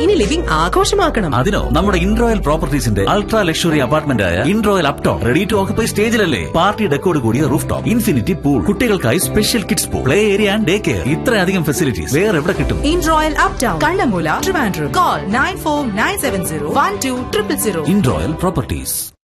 ഇനി ലിവിംഗ് ആഘോഷമാക്കണം. അതിനോ നമ്മുടെ ഇൻറോയൽ പ്രോപ്പർട്ടീസിന്റെ അൾട്രാ ലക്ഷറി അപ്പാർട്ട്മെന്റ് ആയ ഇൻറോയൽ Upton ready to occupy സ്റ്റേജിലല്ലേ. Party ഡെക്കോട് കൂടിയ റൂഫ് ടോപ്പ്, ഇൻഫിനിറ്റി പൂൾ, കുട്ടികൾക്കായി special kids pool, play area and day care. ഇത്രയധികം ഫെസിലിറ്റീസ് വേറെ എവിടെ കിട്ടും? ഇൻറോയൽ uptown, Kannammoola, Trivandrum. Call 9497012000. ഇൻറോയൽ properties.